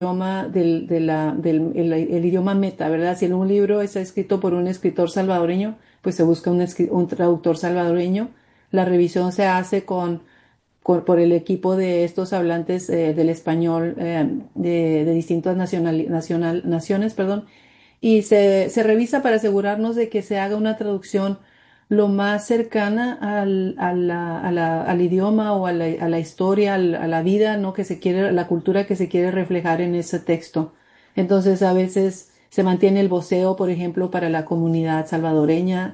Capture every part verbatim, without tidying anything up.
idioma del, de la, del el, el idioma meta, ¿verdad? Si un libro está escrito por un escritor salvadoreño, pues se busca un, un traductor salvadoreño. La revisión se hace con, con por el equipo de estos hablantes eh, del español eh, de, de distintas nacional, nacional, naciones, perdón, y se, se revisa para asegurarnos de que se haga una traducción lo más cercana al, a la, a la, al idioma o a la, a la historia, al, a la vida, ¿no? Que se quiere, la cultura que se quiere reflejar en ese texto. Entonces, a veces se mantiene el voceo, por ejemplo, para la comunidad salvadoreña,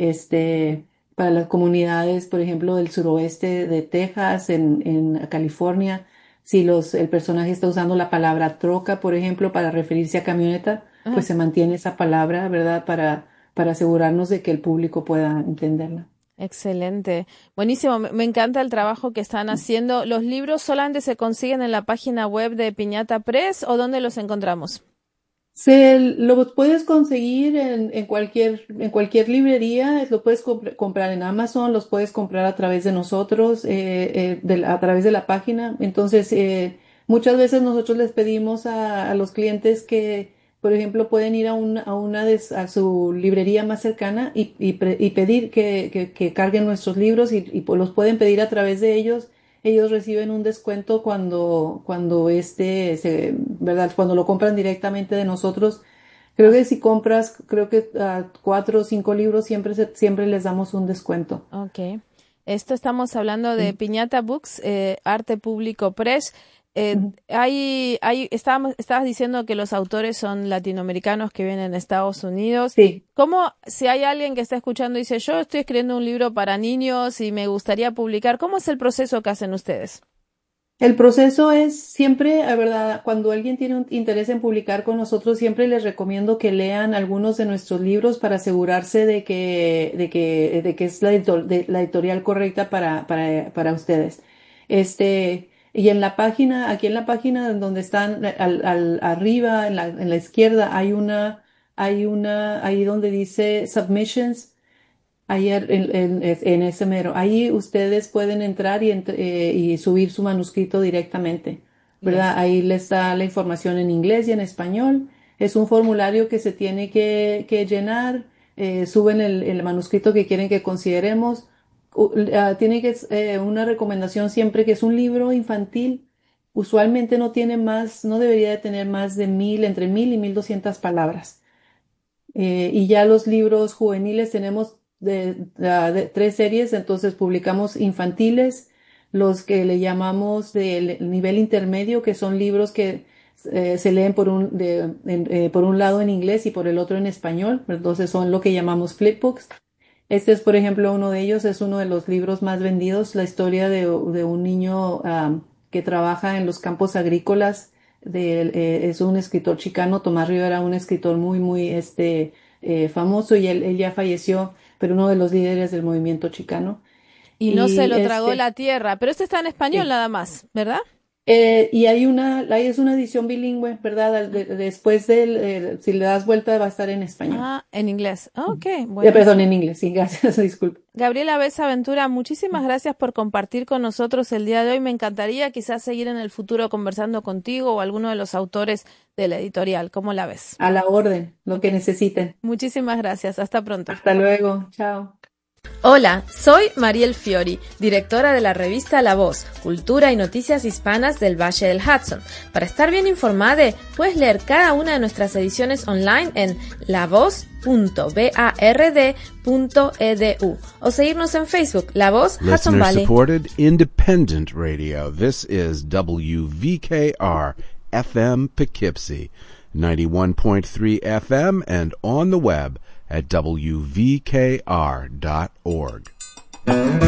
este, para las comunidades, por ejemplo, del suroeste de Texas, en, en California. Si los, el personaje está usando la palabra troca, por ejemplo, para referirse a camioneta, Ajá. pues se mantiene esa palabra, ¿verdad? Para, para asegurarnos de que el público pueda entenderla. Excelente. Buenísimo. Me me encanta el trabajo que están haciendo. ¿Los libros solamente se consiguen en la página web de Piñata Press o dónde los encontramos? Se lo puedes conseguir en, en cualquier, en cualquier librería, lo puedes compr- comprar en Amazon, los puedes comprar a través de nosotros, eh, eh, de la- a través de la página. Entonces, eh, muchas veces nosotros les pedimos a, a los clientes que, por ejemplo, pueden ir a, un- a una de, s- a su librería más cercana y, y, pre- y pedir que, que, que carguen nuestros libros y, y pues los pueden pedir a través de ellos. Ellos reciben un descuento cuando, cuando este, se, ¿verdad? Cuando lo compran directamente de nosotros. Creo Ah, que si compras, creo que ah, cuatro o cinco libros siempre, se- siempre les damos un descuento. ok. Esto estamos hablando de Sí. Piñata Books, eh, Arte Público Press. Eh, Ujú. hay, hay, estábamos, estabas diciendo que los autores son latinoamericanos que vienen a Estados Unidos. Sí. ¿Cómo, si hay alguien que está escuchando y dice, yo estoy escribiendo un libro para niños y me gustaría publicar, ¿cómo es el proceso que hacen ustedes? El proceso es siempre, la verdad, cuando alguien tiene un interés en publicar con nosotros, siempre les recomiendo que lean algunos de nuestros libros para asegurarse de que, de que, de que es la, editor- de- la editorial correcta para, para, para ustedes. Este, y en la página, aquí en la página donde están al, al- arriba, en la, en la izquierda, hay una, hay una, ahí donde dice submissions. Ayer en, en, en ese mero. Ahí ustedes pueden entrar y, ent- eh, y subir su manuscrito directamente, ¿verdad? Yes. Ahí les da la información en inglés y en español. Es un formulario que se tiene que, que llenar. Eh, suben el, el manuscrito que quieren que consideremos. U- ah, tiene que, eh, una recomendación siempre que es un libro infantil. Usualmente no tiene más, no debería de tener más de mil, entre mil y mil doscientas palabras. Eh, y ya los libros juveniles tenemos de, de- de tres series, entonces publicamos infantiles, los que le llamamos del nivel intermedio, que son libros que eh, se leen por un, de, en- eh, por un lado en inglés y por el otro en español, entonces son lo que llamamos flipbooks. Este es, por ejemplo, uno de ellos, es uno de los libros más vendidos, la historia de, de un niño ah, que trabaja en los campos agrícolas. De, eh, es un escritor chicano, Tomás Rivera, un escritor muy, muy este, eh, famoso y él, él ya falleció, pero uno de los líderes del movimiento chicano. Y no se Y lo tragó este, la tierra, pero este está en español sí. nada más, ¿verdad? Eh, y hay una, hay es una edición bilingüe, ¿verdad? Al- de- después del, eh, si le das vuelta va a estar en español. Ah, en inglés. Ah, ok, Eh, perdón, en buenísimo. inglés, sí, gracias, disculpe. Gabriela Besa Ventura, muchísimas gracias por compartir con nosotros el día de hoy. Me encantaría quizás seguir en el futuro conversando contigo o alguno de los autores de la editorial. ¿Cómo la ves? A la orden, lo Ok, que necesiten. muchísimas gracias. Hasta pronto. Hasta luego. Chao. Hola, soy Mariel Fiori, directora de la revista La Voz, Cultura y Noticias Hispanas del Valle del Hudson. Para estar bien informada, puedes leer cada una de nuestras ediciones online en la voz punto bard punto e d u o seguirnos en Facebook, La Voz Hudson Listener Valley. supported independent radio. This is W V K R F M Poughkeepsie, ninety-one point three F M and on the web at w v k r dot org.